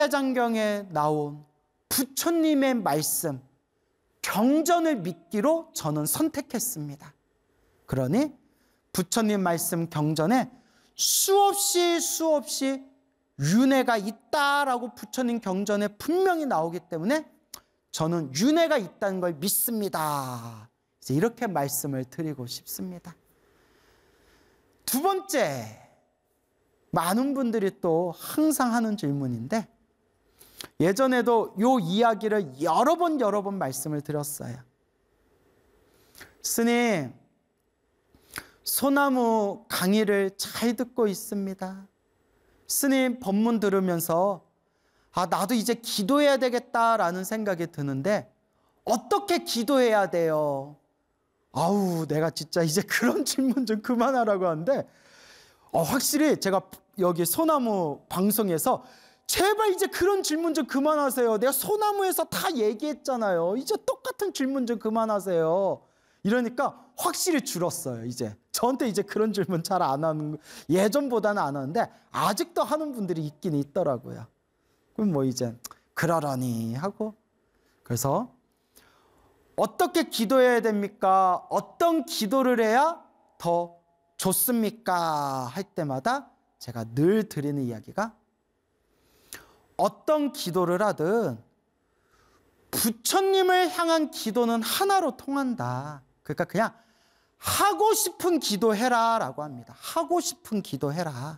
장경에 나온 부처님의 말씀, 경전을 믿기로 저는 선택했습니다. 그러니 부처님 말씀 경전에 수없이 윤회가 있다라고 부처님 경전에 분명히 나오기 때문에 저는 윤회가 있다는 걸 믿습니다. 이제 이렇게 말씀을 드리고 싶습니다. 두 번째, 많은 분들이 또 항상 하는 질문인데, 예전에도 이 이야기를 여러 번 말씀을 드렸어요. 스님, 소나무 강의를 잘 듣고 있습니다. 스님 법문 들으면서 나도 이제 기도해야 되겠다라는 생각이 드는데 어떻게 기도해야 돼요? 아우, 내가 진짜 이제 그런 질문 좀 그만하라고 하는데 확실히 제가 여기 소나무 방송에서 제발 이제 그런 질문 좀 그만하세요. 내가 소나무에서 다 얘기했잖아요. 이제 똑같은 질문 좀 그만하세요. 이러니까 확실히 줄었어요. 이제 저한테 이제 그런 질문 잘 안 하는, 예전보다는 안 하는데 아직도 하는 분들이 있긴 있더라고요. 그럼 뭐 이제 그러려니 하고, 그래서 어떻게 기도해야 됩니까? 어떤 기도를 해야 더 좋습니까? 할 때마다 제가 늘 드리는 이야기가, 어떤 기도를 하든 부처님을 향한 기도는 하나로 통한다. 그러니까 그냥 하고 싶은 기도해라 라고 합니다. 하고 싶은 기도해라.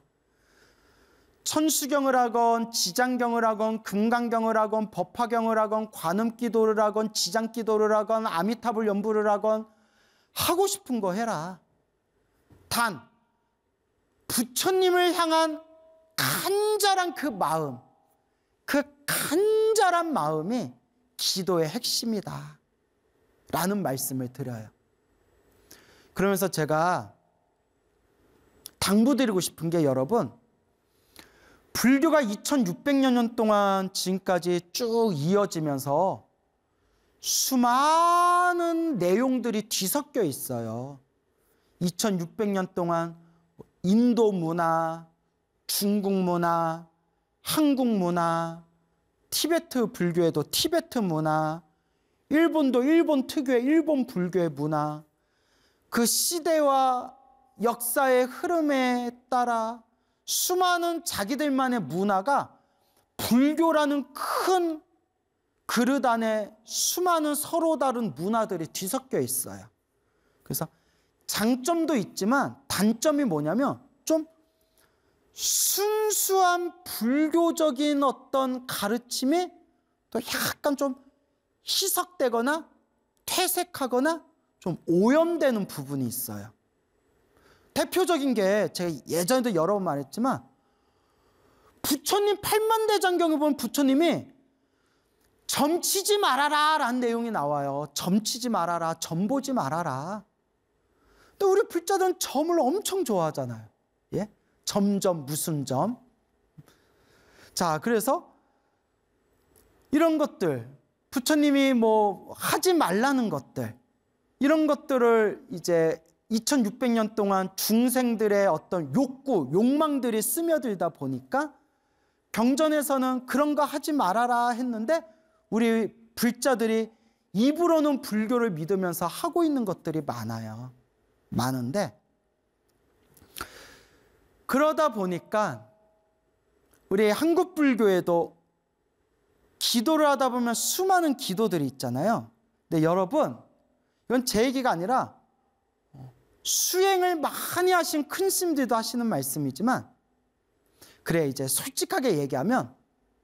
천수경을 하건 지장경을 하건 금강경을 하건 법화경을 하건 관음기도를 하건 지장기도를 하건 아미타불 연부를 하건 하고 싶은 거 해라. 단 부처님을 향한 간절한 그 마음, 그 간절한 마음이 기도의 핵심이다 라는 말씀을 드려요. 그러면서 제가 당부드리고 싶은 게, 여러분, 불교가 2600여 년 동안 지금까지 쭉 이어지면서 수많은 내용들이 뒤섞여 있어요. 2600년 동안 인도 문화, 중국 문화, 한국 문화, 티베트 불교에도 티베트 문화, 일본도 일본 특유의 일본 불교의 문화, 그 시대와 역사의 흐름에 따라 수많은 자기들만의 문화가 불교라는 큰 그릇 안에 수많은 서로 다른 문화들이 뒤섞여 있어요. 그래서 장점도 있지만 단점이 뭐냐면 좀 순수한 불교적인 어떤 가르침이 또 약간 좀 희석되거나 퇴색하거나 좀 오염되는 부분이 있어요. 대표적인 게, 제가 예전에도 여러 번 말했지만, 부처님 팔만대장경에 보면 부처님이 점치지 말아라 라는 내용이 나와요. 점치지 말아라, 점 보지 말아라. 근데 우리 불자들은 점을 엄청 좋아하잖아요. 예? 점점 무슨 점. 자, 그래서 이런 것들, 부처님이 뭐 하지 말라는 것들, 이런 것들을 이제 2600년 동안 중생들의 어떤 욕구, 욕망들이 스며들다 보니까 경전에서는 그런 거 하지 말아라 했는데 우리 불자들이 입으로는 불교를 믿으면서 하고 있는 것들이 많아요. 많은데, 그러다 보니까 우리 한국 불교에도 기도를 하다 보면 수많은 기도들이 있잖아요. 근데 여러분, 이건 제 얘기가 아니라 수행을 많이 하신 큰 스님들도 하시는 말씀이지만, 그래, 이제 솔직하게 얘기하면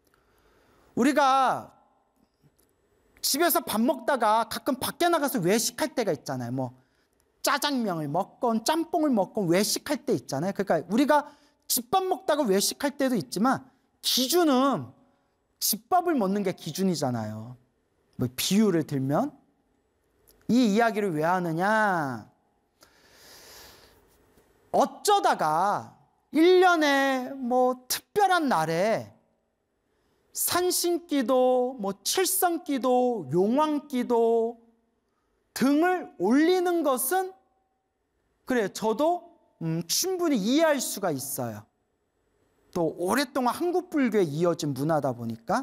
우리가 집에서 밥 먹다가 가끔 밖에 나가서 외식할 때가 있잖아요. 뭐 짜장면을 먹건 짬뽕을 먹건 외식할 때 있잖아요. 그러니까 우리가 집밥 먹다가 외식할 때도 있지만 기준은 집밥을 먹는 게 기준이잖아요. 뭐 비유를 들면, 이 이야기를 왜 하느냐, 어쩌다가 1년에 뭐 특별한 날에 산신기도, 뭐 칠성기도, 용왕기도 등을 올리는 것은, 그래, 저도 충분히 이해할 수가 있어요. 또 오랫동안 한국 불교에 이어진 문화다 보니까